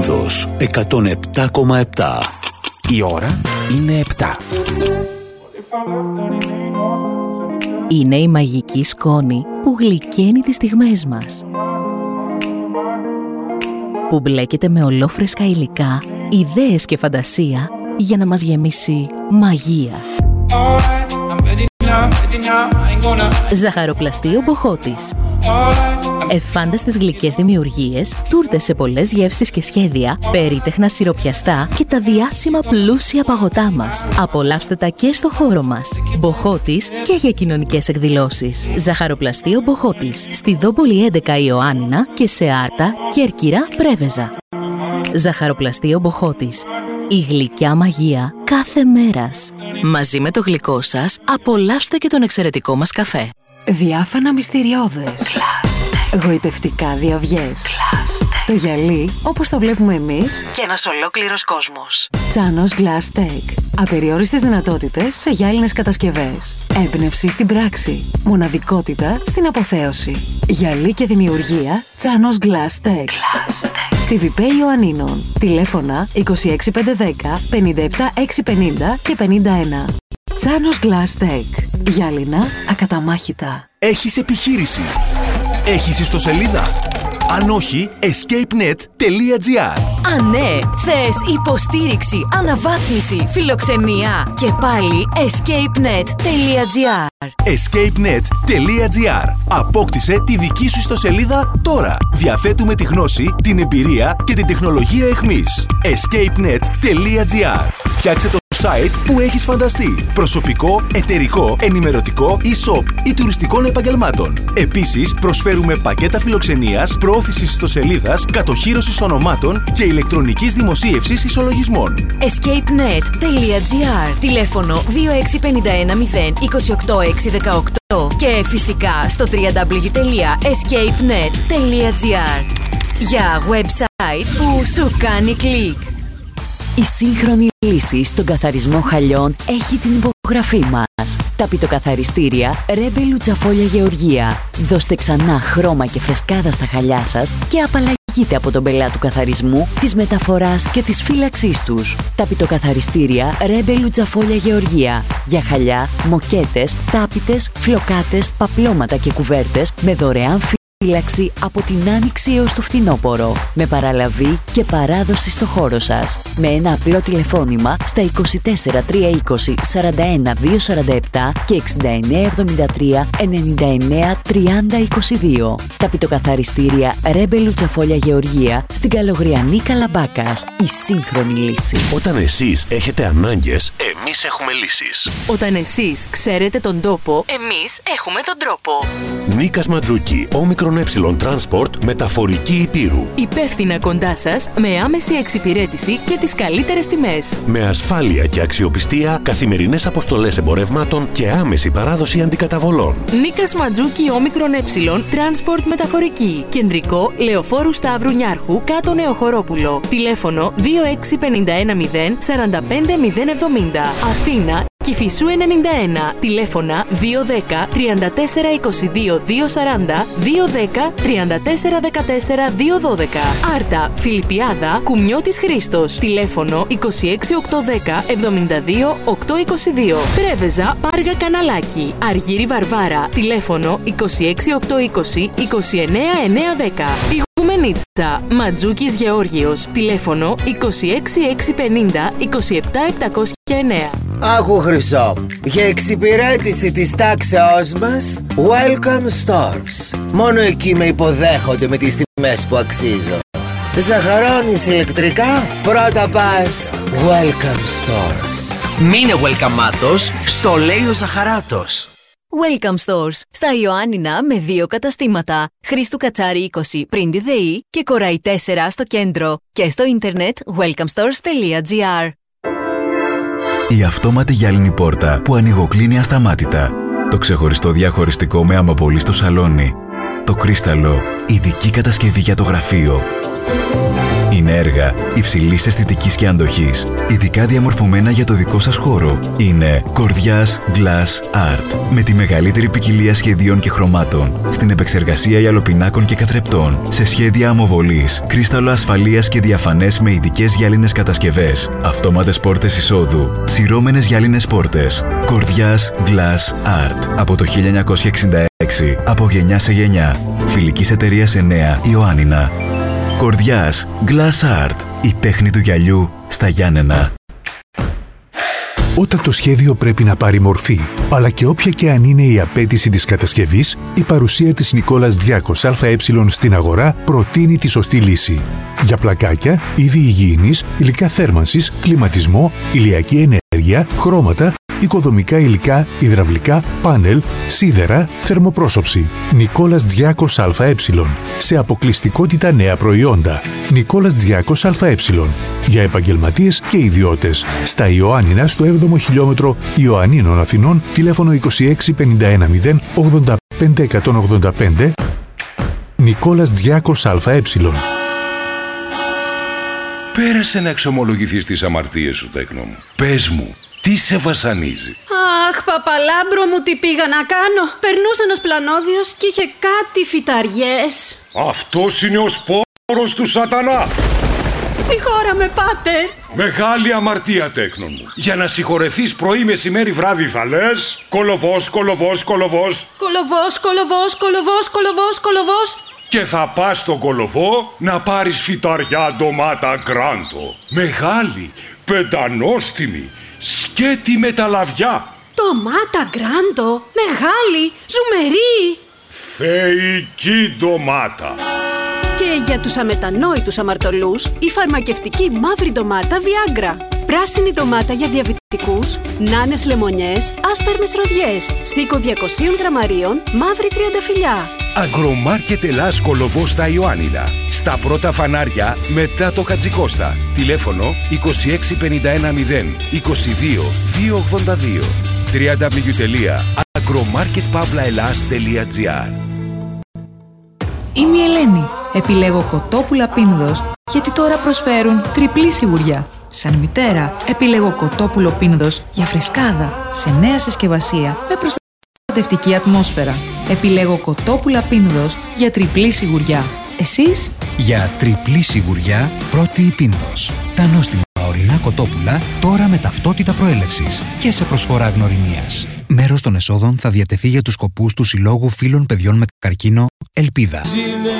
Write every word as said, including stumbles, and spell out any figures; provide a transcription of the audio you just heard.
Ρόδος εκατόν επτά κόμμα επτά. Η ώρα είναι επτά. Είναι η μαγική σκόνη που γλυκαίνει τις στιγμές μας, που μπλέκεται με ολόφρεσκα υλικά, ιδέες και φαντασία για να μας γεμίσει μαγεία. Ζαχαροπλαστείο Μποχώτης. Εφάνταστες γλυκές δημιουργίες, τούρτες σε πολλές γεύσεις και σχέδια, περίτεχνα σιροπιαστά και τα διάσημα πλούσια παγωτά μας. Απολαύστε τα και στο χώρο μας. Μποχώτης και για κοινωνικές εκδηλώσεις. Ζαχαροπλαστείο Μποχώτης. Στη Δόμπολη έντεκα Ιωάννινα και σε Άρτα, Κέρκυρα, Πρέβεζα. Ζαχαροπλαστείο Μποχώτης. Η γλυκιά μαγεία κάθε μέρας. Μαζί με το γλυκό σας, απολαύστε και τον εξαιρετικό μας καφέ. Διάφανα μυστηριώδες. Γοητευτικά διαυγές. Το γυαλί, όπως το βλέπουμε εμείς, και ένας ολόκληρος κόσμος. Τσάνος Glass Tech. Απεριόριστες δυνατότητες σε γυάλινες κατασκευές. Έμπνευση στην πράξη. Μοναδικότητα στην αποθέωση. Γυαλί και δημιουργία Τσάνος Glass Tech. Στη Βιπέ Ιωαννίνων. Τηλέφωνα είκοσι έξι πεντακόσια δέκα, πενήντα επτά εξακόσια πενήντα και πενήντα ένα. Τσάνος Glass Tech. Γυάλινα ακαταμάχητα. Έχεις επιχείρηση? Έχεις ιστοσελίδα? Αν όχι, escapenet τελεία gr. Αν ναι, θες υποστήριξη, αναβάθμιση, φιλοξενία και πάλι escapenet τελεία gr. escapenet τελεία gr. Απόκτησε τη δική σου ιστοσελίδα τώρα. Διαθέτουμε τη γνώση, την εμπειρία και την τεχνολογία εχμής. escapenet τελεία gr. Φτιάξε το site που έχεις φανταστεί. Προσωπικό, εταιρικό, ενημερωτικό, e-shop ή τουριστικών επαγγελμάτων. Επίσης, προσφέρουμε πακέτα φιλοξενίας, προώθησης ιστοσελίδας, κατοχύρωσης ονομάτων και ηλεκτρονικής δημοσίευσης ισολογισμών. escapenet τελεία gr. Τηλέφωνο δύο έξι πέντε ένα μηδέν είκοσι οκτώ έξι δεκαοκτώ και φυσικά στο double-u double-u double-u τελεία escapenet τελεία gr για website που σου κάνει κλικ. Η σύγχρονη λύση στον καθαρισμό χαλιών έχει την υπογραφή μας. Τα πιτοκαθαριστήρια Ρέμπε Λουτσαφόλια Γεωργία. Δώστε ξανά χρώμα και φρεσκάδα στα χαλιά σας και απαλλαγείτε από τον πελά του καθαρισμού, της μεταφοράς και της φύλαξής τους. Τα πιτοκαθαριστήρια Ρέμπε Λουτσαφόλια Γεωργία. Για χαλιά, μοκέτες, τάπητες, φλοκάτες, παπλώματα και κουβέρτες με δωρεάν φύλαξη από την άνοιξη έως το φθινόπωρο, με παραλαβή και παράδοση στο χώρο σας. Με ένα απλό τηλεφώνημα στα είκοσι τέσσερα τριακόσια είκοσι σαράντα ένα διακόσια σαράντα επτά και εξήντα εννέα εβδομήντα τρία ενενήντα εννέα τριάντα είκοσι δύο. Τα πιτοκαθαριστήρια Ρέμπε Λουτσαφόλια Γεωργία στην Καλογριανή Καλαμπάκας. Η σύγχρονη λύση. Όταν εσείς έχετε ανάγκες, εμείς έχουμε λύσεις. Όταν εσείς ξέρετε τον τόπο, εμείς έχουμε τον τρόπο. Νίκας Ματζούκη, όμικρον ε Transport, μεταφορική υπήρου. Υπεύθυνα κοντά σας, με άμεση εξυπηρέτηση και τις καλύτερες τιμές. Με ασφάλεια και αξιοπιστία, καθημερινές αποστολές εμπορευμάτων και άμεση παράδοση αντικαταβολών. Νίκας Ματζούκη, όμικρον ε Transport, μεταφορική. Κεντρικό, Λεωφόρου Σταύρου Νιάρχου, κάτω Νεοχωρόπουλο. Τηλέφωνο δύο έξι πέντε ένα μηδέν σαράντα πέντε μηδέν εβδομήντα. Αθήνα, Κηφισού ενενήντα ένα. Τηλέφωνα δύο ένα μηδέν τριάντα τέσσερα είκοσι δύο διακόσια σαράντα, δύο ένα μηδέν τριάντα τέσσερα δεκατέσσερα διακόσια δώδεκα. Άρτα, Φιλιππιάδα, Κουμιώτης Χρήστος. Τηλέφωνο είκοσι έξι οκτακόσια δέκα εβδομήντα δύο οκτακόσια είκοσι δύο. Πρέβεζα, Πάργα Καναλάκι. Αργύρι Βαρβάρα. Τηλέφωνο είκοσι έξι οκτακόσια είκοσι είκοσι εννέα εννιακόσια δέκα. Ματζούκης Ματζούκης Γεώργιος. Τηλέφωνο είκοσι έξι εξακόσια πενήντα είκοσι επτά επτακόσια εννέα. Άκου Χρυσό, για εξυπηρέτηση της τάξεώς μας, Welcome Stores. Μόνο εκεί με υποδέχονται με τις τιμές που αξίζω. Ζαχαρώνεις ηλεκτρικά, πρώτα πας Welcome Stores. Μείνε welcome-άτος, στο λέει ο Ζαχαράτος. Welcome Stores, στα Ιωάννινα με δύο καταστήματα. Χρήστου Κατσάρη είκοσι πριν τη ΔΕΗ και Κοραϊ τέσσερα στο κέντρο. Και στο ίντερνετ welcome stores τελεία gr. Η αυτόματη γυάλινη πόρτα που ανοιγοκλίνει ασταμάτητα. Το ξεχωριστό διαχωριστικό με αμοβολή στο σαλόνι. Το κρίσταλο, ειδική κατασκευή για το γραφείο. Η νέα έργα υψηλής αισθητικής και αντοχής, ειδικά διαμορφωμένα για το δικό σας χώρο. Είναι Κορδιάς Glass Art, με τη μεγαλύτερη ποικιλία σχεδίων και χρωμάτων, στην επεξεργασία γυαλοπινάκων και καθρεπτών, σε σχέδια αμοβολής, κρίσταλο ασφαλείας και διαφανές με ειδικές γυάλινες κατασκευές, αυτόματες πόρτες εισόδου, σειρώμενες γυάλινες πόρτες. Κορδιάς Glass Art, από το χίλια εννιακόσια εξήντα έξι, από γενιά σε γενιά. Φιλικής εταιρείας εννέα Ιωάννινα. Κορδιάς Glass Art, η τέχνη του γυαλιού στα Γιάννενα. Όταν το σχέδιο πρέπει να πάρει μορφή, αλλά και όποια και αν είναι η απέτηση της κατασκευής, η παρουσία της Νικόλας Διάκος ΑΕ στην αγορά προτείνει τη σωστή λύση. Για πλακάκια, είδη υγιεινής, υλικά θέρμανσης, κλιματισμό, ηλιακή ενέργεια, χρώματα, οικοδομικά υλικά, υδραυλικά, πάνελ, σίδερα, θερμοπρόσωψη. Νικόλας Διάκος ΑΕ. Σε αποκλειστικότητα νέα προϊόντα. Νικόλας Διάκος ΑΕ. Για επαγγελματίες και ιδιώτες. Στα Ιωάννινα, στο έβδομο χιλιόμετρο Ιωαννίνων Αθηνών, τηλέφωνο είκοσι έξι πενήντα ένα μηδέν ογδόντα πέντε εκατόν ογδόντα πέντε. Νικόλας Διάκος ΑΕ. Πέρασε να εξομολογηθείς τις αμαρτίες σου, τέκνο μου. Πες μου, τι σε βασανίζει? Αχ, παπαλάμπρο μου, τι πήγα να κάνω. Περνούσε ένας πλανόδιος και είχε κάτι φυταριές. Αυτός είναι ο σπόρος του σατανά. Συγχώραμε, πάτερ. Μεγάλη αμαρτία, τέκνο μου. Για να συγχωρεθείς πρωί, μεσημέρι, βράδυ θα λες κολοβός, κολοβός, κολοβός. Κολοβός, κολοβός, κολοβός, κολοβός, κολοβός. Και θα πας στον κολοβό να πάρεις φυταριά ντομάτα γκράντο. Μεγάλη, πεντανόστιμη, σκέτη με τα λαβιά. Ντομάτα γκράντο, μεγάλη, ζουμερή. Θεϊκή ντομάτα. Και για τους αμετανόητους αμαρτωλούς, η φαρμακευτική μαύρη ντομάτα Viagra. Πράσινη ντομάτα για διαβητικούς, νάνες λεμονιές, άσπερμες ροδιές. Σίκο διακόσια γραμμαρίων, μαύρη τριανταφυλλιά. Αγρομάρκετ Ελλάς Κολοβός στα Ιωάννινα. Στα πρώτα φανάρια μετά το Χατζικώστα. Τηλέφωνο είκοσι έξι πενήντα ένα μηδέν είκοσι δύο διακόσια ογδόντα δύο. double-u double-u double-u τελεία αγρομάρκετ παύλα ελλάς τελεία τζι άρ. Είμαι η Ελένη. Επιλέγω κοτόπουλα πίνδος γιατί τώρα προσφέρουν τριπλή σιγουριά. Σαν μητέρα, επιλέγω κοτόπουλο πίνδος για φρεσκάδα σε νέα συσκευασία με προστατευτική ατμόσφαιρα. Επιλέγω κοτόπουλα πίνδος για τριπλή σιγουριά. Εσείς? Για τριπλή σιγουριά, πρώτη η πίνδος. Τα νόστιμα ορεινά κοτόπουλα τώρα με ταυτότητα προέλευσης και σε προσφορά γνωριμίας. Μέρος των εσόδων θα διατεθεί για τους σκοπούς του Συλλόγου Φίλων Παιδιών με Καρκίνο Ελπίδα.